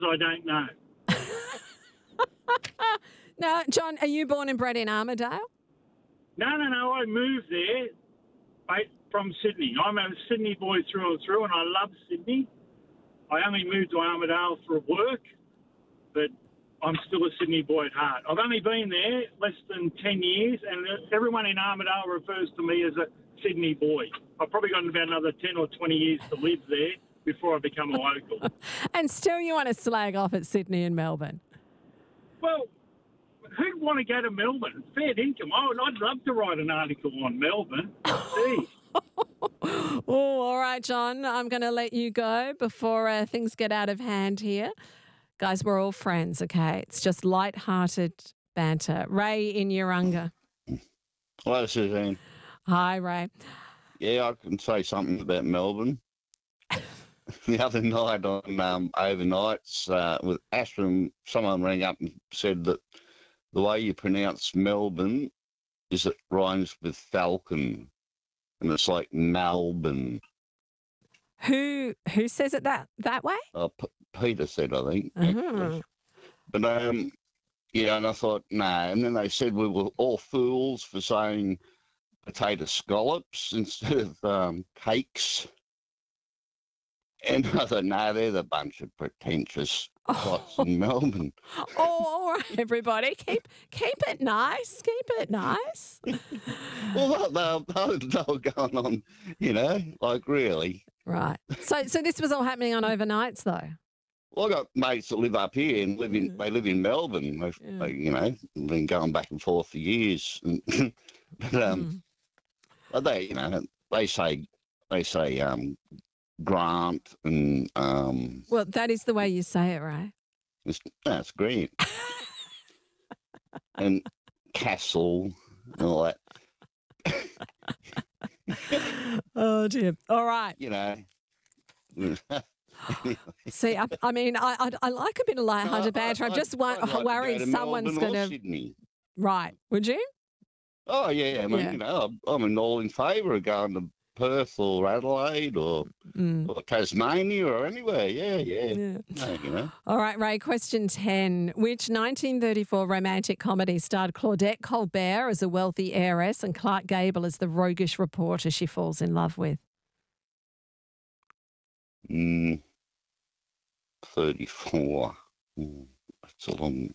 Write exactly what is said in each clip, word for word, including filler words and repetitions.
I don't know. Now, John, are you born and bred in Armidale? No, no, no. I moved there mate, from Sydney. I'm a Sydney boy through and through, and I love Sydney. I only moved to Armidale for work, but I'm still a Sydney boy at heart. I've only been there less than ten years, and everyone in Armidale refers to me as a Sydney boy. I've probably got about another ten or twenty years to live there before I become a local. And still you want to slag off at Sydney and Melbourne? Well, who'd want to go to Melbourne? Fair income. Oh, I'd love to write an article on Melbourne. Gee. Oh, all right, John. I'm going to let you go before uh, things get out of hand here. Guys, we're all friends, okay? It's just light-hearted banter. Ray in Urunga. Hello, Suzanne. Hi, Ray. Yeah, I can say something about Melbourne. The other night on um, overnights uh, with Ashton, someone rang up and said that the way you pronounce Melbourne is it rhymes with falcon, and it's like Melbourne. Who who says it that that way? Uh, P- Peter said, I think. Uh-huh. But um, yeah, and I thought, no. Nah. And then they said we were all fools for saying potato scallops instead of um, cakes. And I thought, no, nah, they're the bunch of pretentious pots in Melbourne. Oh, all right, everybody. Keep keep it nice. Keep it nice. Well, they they they were going on, you know, like really. Right. So so this was all happening on overnights, though? Well, I got mates that live up here and live in, Mm. they live in Melbourne. They've, Yeah. they, you know, been going back and forth for years. But um, Mm. but they, you know, they say, they say um, Grant and um, Well, that is the way you say it, right? it's, that's great. And Castle and all that, Oh, dear. All right. you know. See, I, I mean, I, I I like a bit of light-hearted banter. I'm just wor- I'd like to worried go to someone's Melbourne going or to... Sydney. Right. Would you? Oh, yeah, I mean, Yeah. you know, I'm, I'm all in favour of going to Perth or Adelaide or, Mm. or Tasmania or anywhere. Yeah, yeah. Yeah. No, you know. All right, Ray, question ten. Which nineteen thirty-four romantic comedy starred Claudette Colbert as a wealthy heiress and Clark Gable as the roguish reporter she falls in love with? Mm, thirty-four. Mm, that's a long...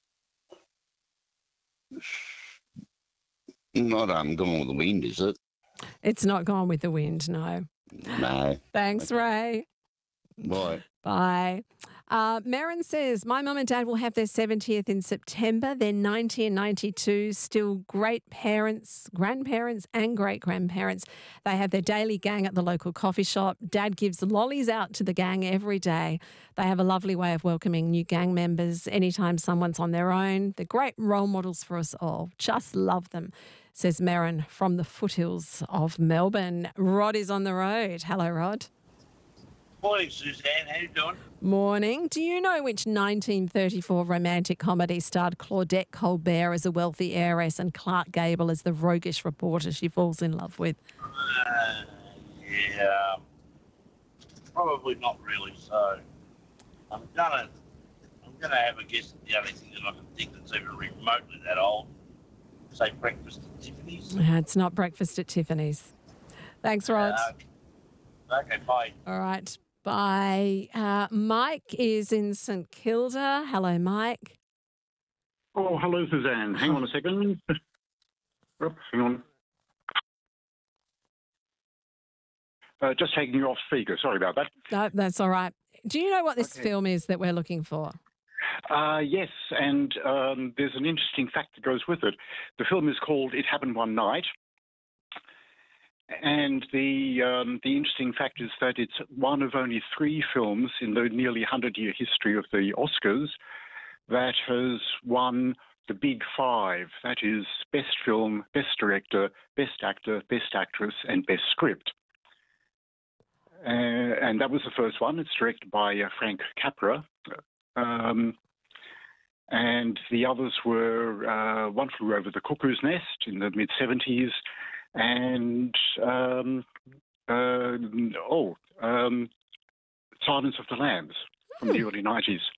Not um, Gone with the Wind, is it? It's not Gone with the Wind, no. No. Thanks, Ray. Why? Bye. Uh, Merrin says, my mum and dad will have their seventieth in September. They're ninety and ninety-two, still great parents, grandparents and great-grandparents. They have their daily gang at the local coffee shop. Dad gives lollies out to the gang every day. They have a lovely way of welcoming new gang members anytime someone's on their own. They're great role models for us all. Just love them, says Merrin from the foothills of Melbourne. Rod is on the road. Hello, Rod. Morning, Suzanne. How you doing? Morning. Do you know which nineteen thirty-four romantic comedy starred Claudette Colbert as a wealthy heiress and Clark Gable as the roguish reporter she falls in love with? Uh, yeah, um, probably not really. So I'm gonna, I'm gonna have a guess at the only thing that I can think that's even remotely that old. Say Breakfast at Tiffany's. Uh, It's not Breakfast at Tiffany's. Thanks, Rod. Uh, okay, bye. All right. Bye. Uh, Mike is in St Kilda. Hello, Mike. Oh, hello, Suzanne. Hang on a second. Oh, hang on. Uh, just taking you off speaker. Sorry about that. No, that's all right. Do you know what this Okay. film is that we're looking for? Uh, yes, and um, there's an interesting fact that goes with it. The film is called It Happened One Night. And the um, the interesting fact is that it's one of only three films in the nearly hundred-year history of the Oscars that has won the big five. That is Best Film, Best Director, Best Actor, Best Actress, and Best Script. Uh, and that was the first one. It's directed by uh, Frank Capra. Um, and the others were uh, One Flew Over the Cuckoo's Nest in the mid-seventies, and um, uh, oh, um, Silence of the Lambs. from the early nineties.